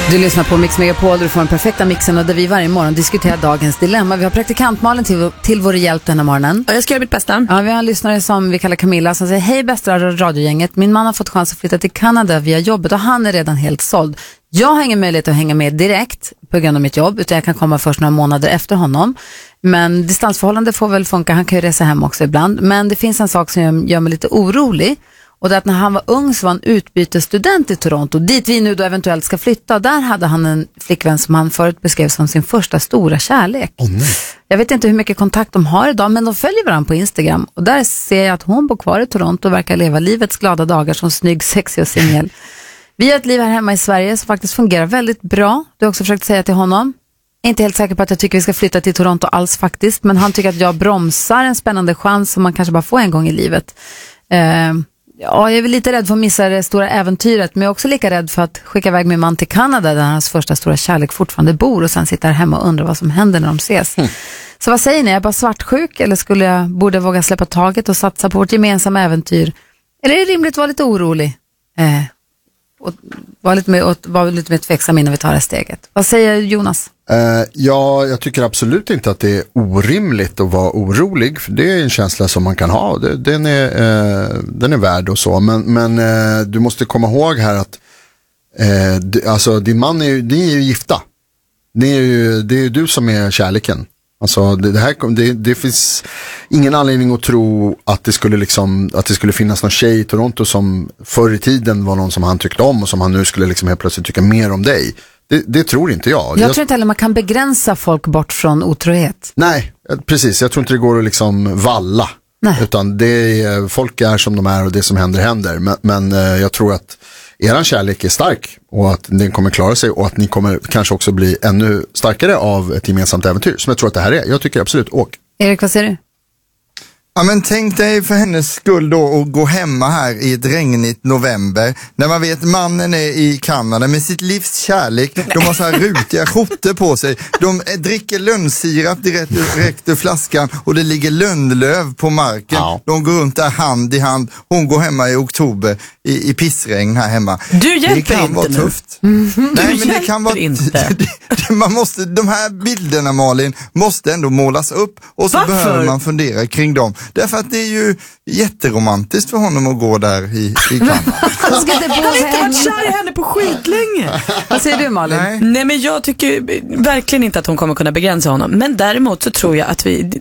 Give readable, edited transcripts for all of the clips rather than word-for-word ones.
Du lyssnar på Mix Megapol, du får den perfekta mixen och där vi varje morgon diskuterar dagens dilemma. Vi har praktikant Malin till vår hjälp den här morgonen. Och jag ska göra mitt bästa. Ja, vi har en lyssnare som vi kallar Camilla som säger: hej bästa radiogänget, min man har fått chans att flytta till Kanada via jobbet och han är redan helt såld. Jag har ingen möjlighet att hänga med direkt på grund av mitt jobb, utan jag kan komma först några månader efter honom. Men distansförhållande får väl funka, han kan ju resa hem också ibland. Men det finns en sak som gör mig lite orolig. Och det är att när han var ung så var han utbytesstudent i Toronto, dit vi nu då eventuellt ska flytta. Där hade han en flickvän som han förut beskrev som sin första stora kärlek. Jag vet inte hur mycket kontakt de har idag, men de följer varandra på Instagram. Och där ser jag att hon bor kvar i Toronto och verkar leva livets glada dagar som snygg, sexig och singel. Vi har ett liv här hemma i Sverige som faktiskt fungerar väldigt bra. Du har också försökt säga till honom. Jag är inte helt säker på att jag tycker vi ska flytta till Toronto alls faktiskt. Men han tycker att jag bromsar en spännande chans som man kanske bara får en gång i livet. Ja, jag är väl lite rädd för att missa det stora äventyret, men jag är också lika rädd för att skicka iväg min man till Kanada där hans första stora kärlek fortfarande bor och sen sitta här hemma och undra vad som händer när de ses. Så vad säger ni? Är jag bara svartsjuk eller borde jag våga släppa taget och satsa på vårt gemensamma äventyr? Eller är det rimligt att vara lite orolig? Och vara lite mer tveksam innan vi tar det steget. Vad säger Jonas? Ja, jag tycker absolut inte att det är orimligt att vara orolig, för det är en känsla som man kan ha. Den är värd och så, men du måste komma ihåg här att alltså din man är ju gifta. Det är ju du som är kärleken. Alltså det finns ingen anledning att tro att det skulle finnas någon tjej i Toronto som förr i tiden var någon som han tyckte om och som han nu skulle helt plötsligt tycka mer om dig. Det tror inte jag. Jag tror inte heller man kan begränsa folk bort från otrohet. Nej, precis. Jag tror inte det går att valla. Nej. Utan folk är som de är och det som händer. Men jag tror att eran kärlek är stark och att den kommer klara sig och att ni kommer kanske också bli ännu starkare av ett gemensamt äventyr som jag tror att det här är. Jag tycker absolut, åk. Erik, vad säger du? Ja, men tänk dig för hennes skull då att gå hemma här i ett regnigt november när man vet mannen är i Kanada med sitt livs kärlek. De har så här rutiga skjortor på sig. De dricker lönnsirap direkt ur flaskan och det ligger lönnlöv på marken. Ja. De går runt där hand i hand. Hon går hemma i oktober i pissregn här hemma. Du hjälper inte. Det kan vara tufft. Nej, men det kan vara inte. De här bilderna, Malin, måste ändå målas upp och så behöver man fundera kring dem. Därför att det är ju jätteromantiskt för honom att gå där i Kanada. Han har inte varit kär i henne på skitlänge. Vad säger du, Malin? Nej, men jag tycker verkligen inte att hon kommer kunna begränsa honom. Men däremot så tror jag att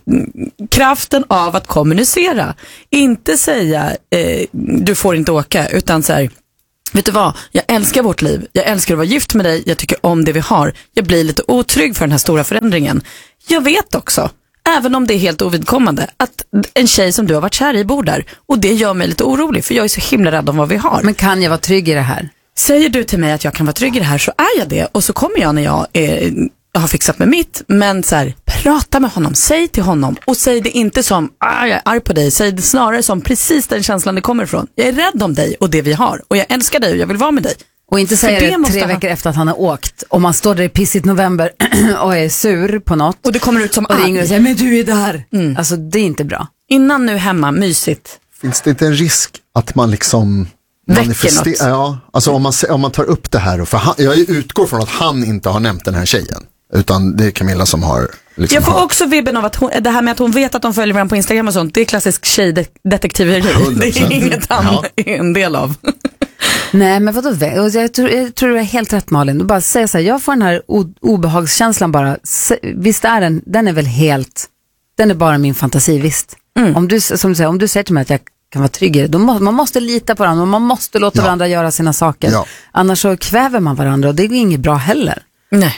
kraften av att kommunicera, inte säga du får inte åka, utan så här: vet du vad, jag älskar vårt liv, jag älskar att vara gift med dig, jag tycker om det vi har, jag blir lite otrygg för den här stora förändringen. Jag vet också, även om det är helt ovidkommande, att en tjej som du har varit kär i bor där. Och det gör mig lite orolig, för jag är så himla rädd om vad vi har. Men kan jag vara trygg i det här? Säger du till mig att jag kan vara trygg i det här, så är jag det. Och så kommer jag när jag har fixat med mitt. Men så här, prata med honom, säg till honom. Och säg det inte som, jag är arg på dig. Säg det snarare som precis den känslan det kommer ifrån. Jag är rädd om dig och det vi har. Och jag älskar dig och jag vill vara med dig. Och inte säga det 3 veckor efter att han har åkt. Och man står där i pissigt november och är sur på något. Och det kommer ut som och ringer och säger, men du är där. Alltså det är inte bra. Innan nu hemma, mysigt. Finns det inte en risk att man manifesterar? Ja, alltså om man tar upp det här. För jag utgår från att han inte har nämnt den här tjejen. Utan det är Camilla som har... Jag får också vibben av att det här med att hon vet att de följer varandra på Instagram och sånt. Det är klassisk tjejdetektiveri. Det är inget han är en del av. Nej, men vadå? Jag tror du är helt rätt, Malin. Du bara säger så här, jag får den här obehagskänslan bara. Visst är den är väl helt... Den är bara min fantasi, visst. Om du säger till mig att jag kan vara tryggare, då man måste lita på varandra och man måste låta varandra göra sina saker. Ja. Annars så kväver man varandra och det är inget bra heller. Nej.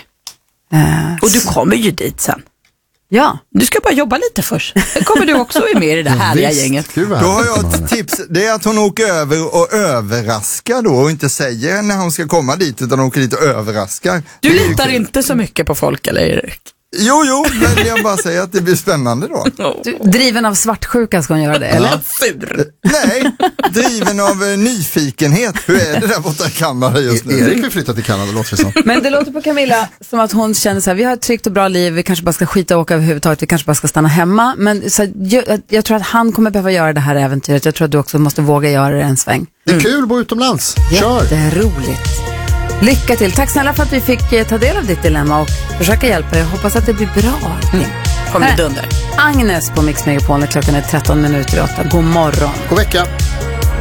Och du kommer ju dit sen. Ja. Du ska bara jobba lite först. Sen kommer du också med i det där härliga gänget. Då har jag ett tips. Det är att hon åker över och överraskar då. Och inte säger när hon ska komma dit, utan hon åker dit och överraskar. Du litar inte så mycket på folk, eller Erik? Jo, men jag bara säger att det blir spännande då. Driven av svartsjuka ska hon göra det, eller? Nej, driven av nyfikenhet. Hur är det där borta i Kanada just nu? Erik vill flytta till Kanada, låter det som. Men det låter på Camilla som att hon känner så här, vi har ett tryggt och bra liv, vi kanske bara ska skita och åka överhuvudtaget, vi kanske bara ska stanna hemma. Men så, jag tror att han kommer behöva göra det här äventyret. Jag tror att du också måste våga göra det en sväng. Det är kul att bo utomlands. Jätteroligt. Lycka till. Tack snälla för att vi fick ta del av ditt dilemma och försöka hjälpa dig. Jag hoppas att det blir bra. Kommer det dunder. Agnes på Mix Megapol när klockan är 13 minuter 8. God morgon. God vecka.